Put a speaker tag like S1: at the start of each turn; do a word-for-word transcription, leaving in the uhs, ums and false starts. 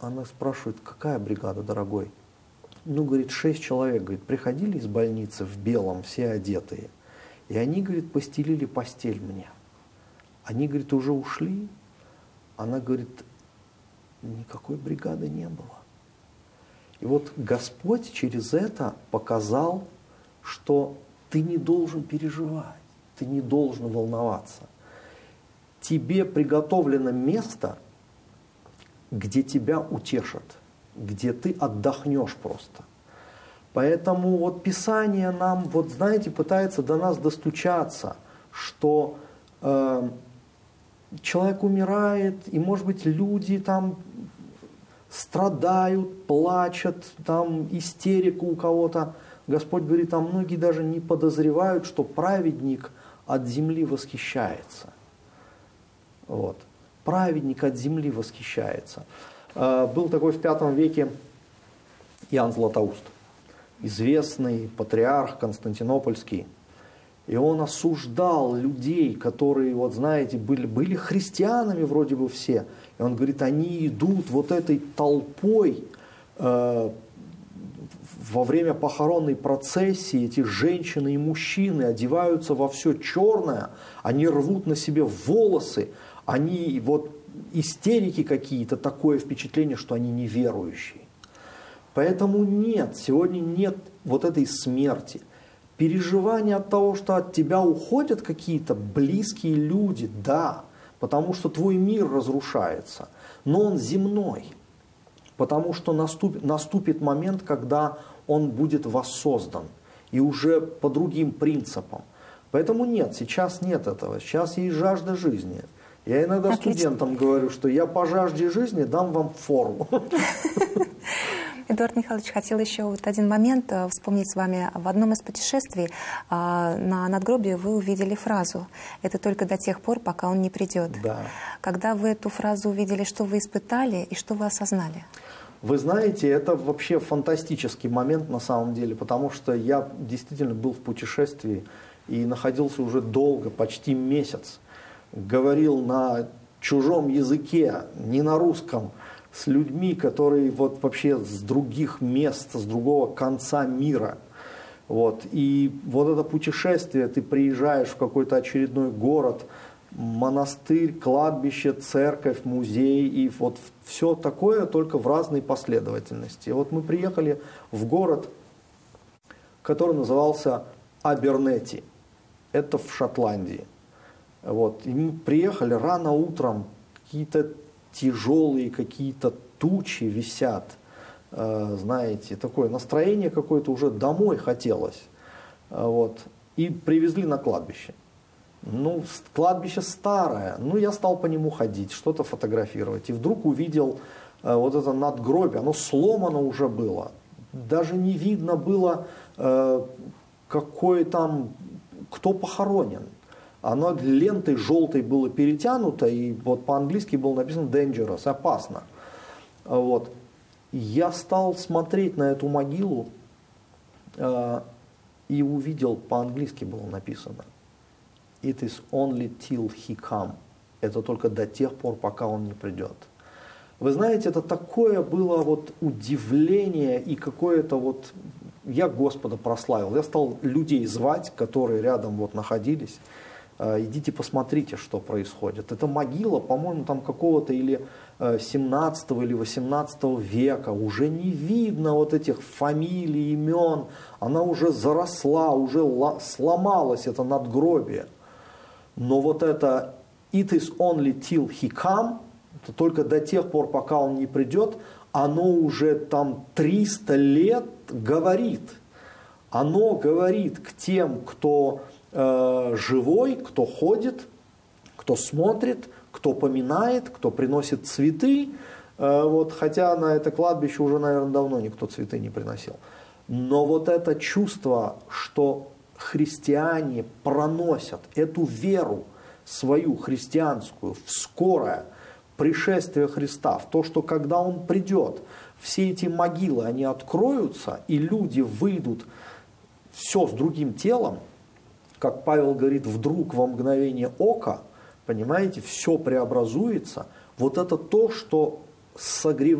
S1: Она спрашивает, какая бригада, дорогой? Ну, говорит, шесть человек, говорит, приходили из больницы в белом, все одетые. И они, говорит, постелили постель мне. Они, говорит, уже ушли. Она говорит, никакой бригады не было. И вот Господь через это показал, что ты не должен переживать, ты не должен волноваться. Тебе приготовлено место, где тебя утешат, где ты отдохнешь просто. Поэтому вот Писание нам, вот знаете, пытается до нас достучаться, что э, человек умирает, и, может быть, люди там страдают, плачут, там истерика у кого-то. Господь говорит, а многие даже не подозревают, что праведник от земли восхищается. Вот. Праведник от земли восхищается. Э, был такой в пятом веке Иоанн Златоуст, известный патриарх Константинопольский. И он осуждал людей, которые, вот знаете, были, были христианами вроде бы все. И он говорит, они идут вот этой толпой э, во время похоронной процессии, эти женщины и мужчины одеваются во все черное, они рвут на себе волосы, они вот истерики какие-то, такое впечатление, что они неверующие. Поэтому нет, сегодня нет вот этой смерти. Переживание от того, что от тебя уходят какие-то близкие люди, да, потому что твой мир разрушается, но он земной, потому что наступит, наступит момент, когда он будет воссоздан, и уже по другим принципам. Поэтому нет, сейчас нет этого, сейчас есть жажда жизни. Я иногда Отлично. студентам говорю, что я по жажде жизни дам вам фору.
S2: Эдуард Михайлович, хотел еще вот один момент вспомнить с вами. В одном из путешествий на надгробии вы увидели фразу «Это только до тех пор, пока он не придет».
S1: Да.
S2: Когда вы эту фразу увидели, что вы испытали и что вы осознали?
S1: Вы знаете, это вообще фантастический момент на самом деле, потому что я действительно был в путешествии и находился уже долго, почти месяц. Говорил на чужом языке, не на русском, с людьми, которые вот вообще с других мест, с другого конца мира. Вот. И вот это путешествие, ты приезжаешь в какой-то очередной город, монастырь, кладбище, церковь, музей, и вот все такое, только в разной последовательности. И вот мы приехали в город, который назывался Абернетти. Это в Шотландии. Вот. И мы приехали рано утром, какие-то тяжелые какие-то тучи висят, э, знаете, такое настроение какое-то уже домой хотелось. Э, вот. И привезли на кладбище. Ну, кладбище старое, ну, я стал по нему ходить, что-то фотографировать. И вдруг увидел э, вот это надгробие, оно сломано уже было. Даже не видно было, э, какой там, кто похоронен. Оно лентой желтой было перетянуто, и вот по-английски было написано dangerous, опасно. Вот. Я стал смотреть на эту могилу э, и увидел, по-английски было написано It is only till he come. Это только до тех пор, пока он не придет. Вы знаете, это такое было вот удивление и какое-то вот... Я Господа прославил. Я стал людей звать, которые рядом вот находились. Идите посмотрите, что происходит. Это могила, по-моему, там какого-то или семнадцатого или восемнадцатого века. Уже не видно вот этих фамилий, имен. Она уже заросла, уже сломалась, это надгробие. Но вот это it is only till he come, это только до тех пор, пока он не придет, оно уже там триста лет говорит. Оно говорит к тем, кто... живой, кто ходит, кто смотрит, кто поминает, кто приносит цветы. Вот, хотя на это кладбище уже, наверное, давно никто цветы не приносил. Но вот это чувство, что христиане проносят эту веру свою христианскую в скорое пришествие Христа, в то, что когда Он придет, все эти могилы, они откроются, и люди выйдут все с другим телом, как Павел говорит, вдруг во мгновение ока, понимаете, все преобразуется. Вот это то, что согревает.